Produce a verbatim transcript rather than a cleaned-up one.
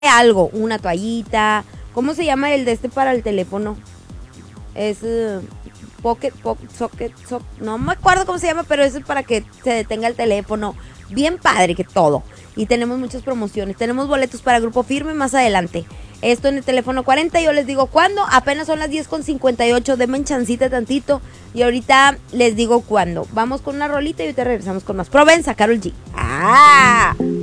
algo, una toallita. ¿Cómo se llama el de este para el teléfono? Es uh, pocket, pocket, socket, socket, no me acuerdo cómo se llama, pero eso es para que se detenga el teléfono. Bien padre que todo. Y tenemos muchas promociones. Tenemos boletos para Grupo Firme más adelante. Esto en el teléfono cuarenta, yo les digo cuándo. Apenas son las diez con cincuenta y ocho. Denme chancita tantito. Y ahorita les digo cuándo. Vamos con una rolita y ahorita regresamos con más. Provenza, Karol G. ¡Ah!